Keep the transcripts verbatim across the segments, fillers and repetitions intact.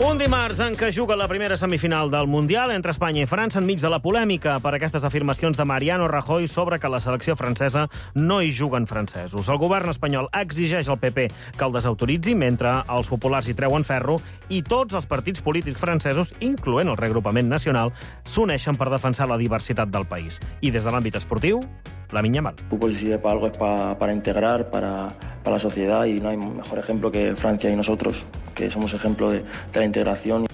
Un dimarts en què juga la primera semifinal del Mundial entre Espanya i França enmig de la polèmica per aquestes afirmacions de Mariano Rajoy sobre que la selecció francesa no hi juguen francesos. El govern espanyol exigeix al P P que el desautoritzi mentre els populars hi treuen ferro i tots els partits polítics francesos, incloent el reagrupament nacional, s'uneixen per defensar la diversitat del país. I des de l'àmbit esportiu, Lamine Yamal. Fútbol, si para algo es para, para integrar, para, para la sociedad, y no hay mejor ejemplo que Francia y nosotros, que somos ejemplo de, de la integración.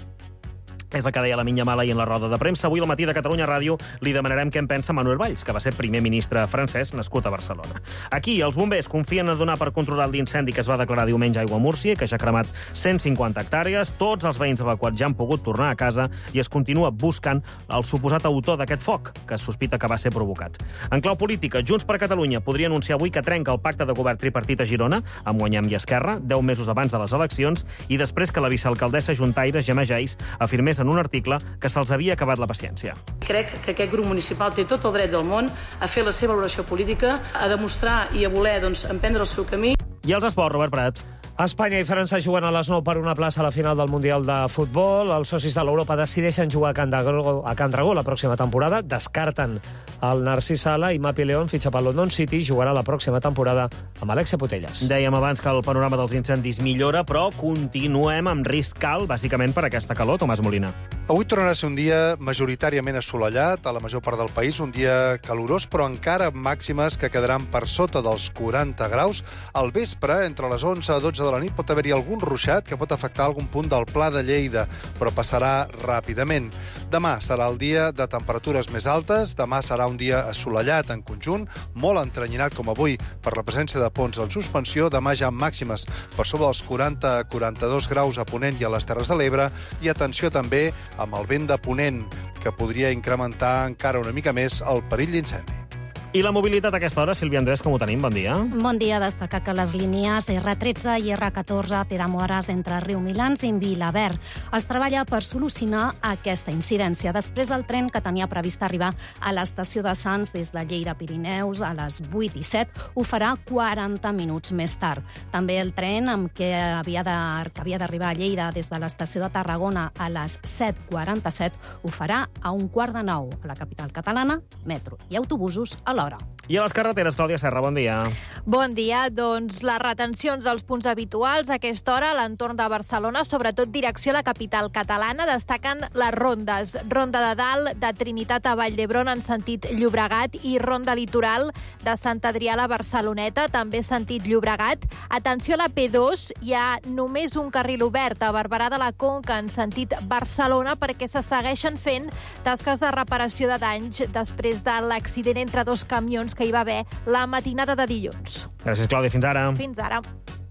És el que deia Lamine Yamal ahir en la roda de premsa. Avui al matí de Catalunya Ràdio li demanarem què en pensa Manuel Valls, que va ser primer ministre francès nascut a Barcelona. Aquí, els bombers confien a donar per controlat l'incendi que es va declarar diumenge a Aiguamúrcia, que ja ha cremat cent cinquanta hectàrees. Tots els veïns evacuats ja han pogut tornar a casa i es continua buscant el suposat autor d'aquest foc, que es sospita que va ser provocat. En clau política, Junts per Catalunya podria anunciar avui que trenca el pacte de govern tripartit a Girona, amb Guanyem i Esquerra, deu mesos abans de les eleccions, i després que la vicealcaldessa juntaire Gemma Geis afirmés en un article que se'ls havia acabat la paciència. Crec que aquest grup municipal té tot el dret del món a fer la seva valoració política, a demostrar i a voler doncs, emprendre el seu camí. I els esports, Robert Prat. Espanya i França juguen a les nou per una plaça a la final del Mundial de Futbol. Els socis de l'Europa decideixen jugar a Can Dragó, a Can Dragó la pròxima temporada. Descarten el Narcís Sala i Mapi León, fitxa pel London City, jugarà la pròxima temporada amb Alexia Putellas. Dèiem abans que el panorama dels incendis millora, però continuem amb risc alt, bàsicament per aquesta calor, Tomàs Molina. Avui tornarà a ser un dia majoritàriament assolellat a la major part del país, un dia calorós, però encara amb màximes que quedaran per sota dels quaranta graus. Al vespre, entre les onze a dotze de la nit, pot haver-hi algun ruixat que pot afectar algun punt del Pla de Lleida, però passarà ràpidament. Demà serà el dia de temperatures més altes, demà serà un dia assolellat en conjunt, molt entrenyinat com avui per la presència de ponts en suspensió, demà ja amb màximes per sobre dels quaranta a quaranta-dos graus a Ponent i a les Terres de l'Ebre, i atenció també amb el vent de Ponent, que podria incrementar encara una mica més el perill d'incendi. I la mobilitat a aquesta hora, Sílvia Andrés, com ho tenim? Bon dia. Bon dia. Destacar que les línies erre tretze i erre catorze té demores entre Riumilans i Vilaverd. Es treballa per solucionar aquesta incidència. Després, el tren que tenia previst arribar a l'estació de Sants des de Lleida Pirineus a les vuit i set ho farà quaranta minuts més tard. També el tren amb què havia de, que havia d'arribar a Lleida des de l'estació de Tarragona a les set quaranta-set ho farà a un quart de nou a la capital catalana, metro i autobusos a l'hora. I a les carreteres, Clàudia Serra, bon dia. Bon dia. Doncs les retencions als punts habituals a aquesta hora a l'entorn de Barcelona, sobretot direcció a la capital catalana, destaquen les rondes. Ronda de Dalt, de Trinitat a Vall d'Hebron en sentit Llobregat, i ronda litoral de Sant Adrià a la Barceloneta, també sentit Llobregat. Atenció a la P dos, hi ha només un carril obert a Barberà de la Conca en sentit Barcelona perquè se segueixen fent tasques de reparació de danys després de l'accident entre dos camions que hi va haver la matinada de dilluns. Gràcies, Clàudia. Fins ara. Fins ara.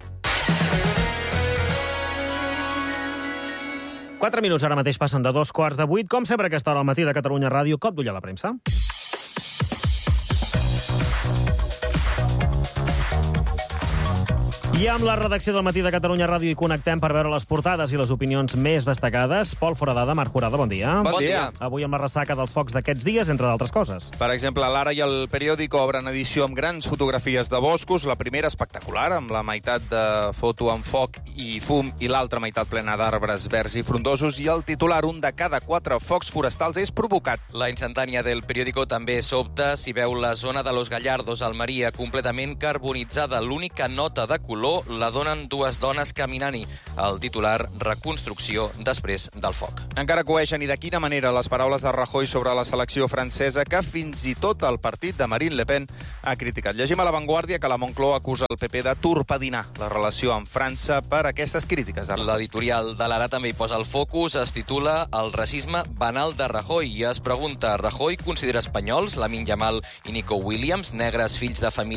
Quatre minuts ara mateix passen de dos quarts de vuit. Com sempre a aquesta hora al matí de Catalunya Ràdio, cop d'ull a la premsa. I amb la redacció del matí de Catalunya Ràdio hi connectem per veure les portades i les opinions més destacades. Pol Foradada, Marc Jurado, bon dia. Bon dia. Avui amb la ressaca dels focs d'aquests dies, entre d'altres coses. Per exemple, l'Ara i el Periòdico obren edició amb grans fotografies de boscos. La primera espectacular, amb la meitat de foto amb foc i fum i l'altra meitat plena d'arbres verds i frondosos. I el titular, un de cada quatre focs forestals és provocat. La instantània del Periòdico també sobta si veu la zona de Los Gallardos, Almeria, completament carbonitzada. L'única nota de color la donen dues dones caminant-hi. El titular, reconstrucció després del foc. Encara coeixen, i de quina manera, les paraules de Rajoy sobre la selecció francesa, que fins i tot el partit de Marine Le Pen ha criticat. Llegim a La Vanguardia que la Moncloa acusa el P P de torpedinar la relació amb França per aquestes crítiques. L'editorial de l'Ara també hi posa el focus, es titula El racisme banal de Rajoy i es pregunta, Rajoy considera espanyols Lamine Yamal i Nico Williams, negres fills de família